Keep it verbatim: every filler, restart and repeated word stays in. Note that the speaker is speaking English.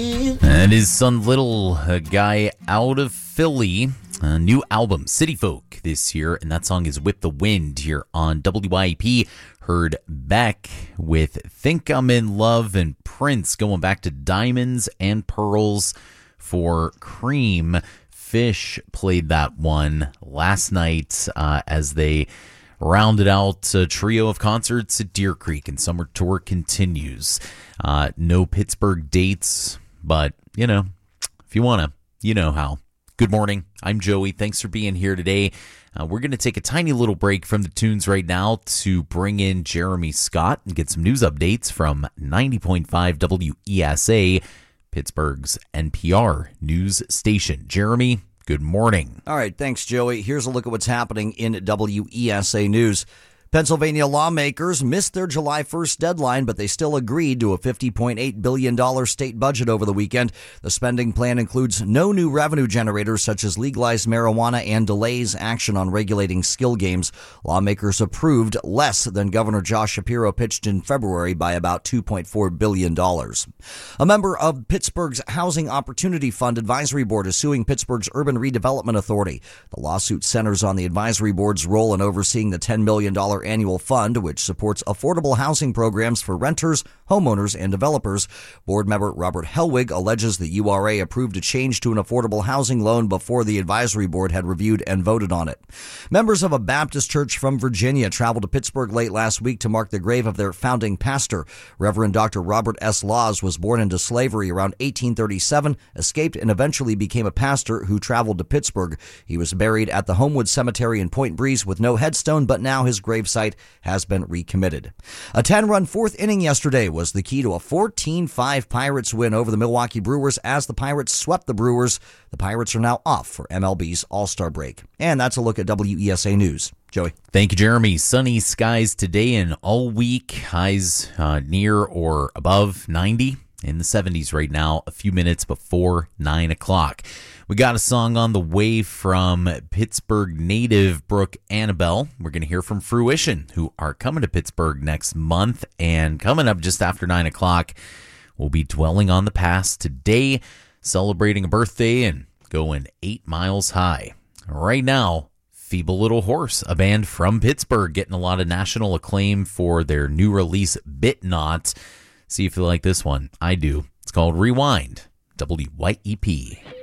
That is Son Little, a guy out of Philly. A new album, City Folk, this year, and that song is Whip the Wind here on W I P. Heard Beck with Think I'm in Love, and Prince going back to Diamonds and Pearls for Cream. Fish played that one last night uh, as they rounded out a trio of concerts at Deer Creek, and summer tour continues. Uh, no Pittsburgh dates, but, you know, if you want to, you know how. Good morning. I'm Joey. Thanks for being here today. Uh, we're going to take a tiny little break from the tunes right now to bring in Jeremy Scott and get some news updates from ninety point five W E S A, Pittsburgh's N P R news station. Jeremy, good morning. All right, thanks, Joey. Here's a look at what's happening in W E S A News. Pennsylvania lawmakers missed their July first deadline, but they still agreed to a fifty point eight billion dollars state budget over the weekend. The spending plan includes no new revenue generators such as legalized marijuana and delays action on regulating skill games. Lawmakers approved less than Governor Josh Shapiro pitched in February by about two point four billion dollars. A member of Pittsburgh's Housing Opportunity Fund Advisory Board is suing Pittsburgh's Urban Redevelopment Authority. The lawsuit centers on the advisory board's role in overseeing the ten million dollars annual fund, which supports affordable housing programs for renters, homeowners, and developers. Board member Robert Helwig alleges the U R A approved a change to an affordable housing loan before the advisory board had reviewed and voted on it. Members of a Baptist church from Virginia traveled to Pittsburgh late last week to mark the grave of their founding pastor. Reverend Doctor Robert S. Laws was born into slavery around eighteen thirty-seven, escaped, and eventually became a pastor who traveled to Pittsburgh. He was buried at the Homewood Cemetery in Point Breeze with no headstone, but now his grave site has been recommitted. A ten-run fourth inning yesterday was the key to a fourteen five Pirates win over the Milwaukee Brewers as the Pirates swept the Brewers. The Pirates are now off for M L B's All-Star break. And that's a look at W E S A News. Joey. Thank you, Jeremy. Sunny skies today and all week. Highs uh, near or above ninety. In the seventies right now, a few minutes before nine o'clock. We got a song on the way from Pittsburgh native Brooke Annabelle. We're going to hear from Fruition, who are coming to Pittsburgh next month. And coming up just after nine o'clock, we'll be dwelling on the past today, celebrating a birthday and going eight miles high. Right now, Feeble Little Horse, a band from Pittsburgh, getting a lot of national acclaim for their new release, Bit Not. See if you like this one. I do. It's called Rewind. W Y E P.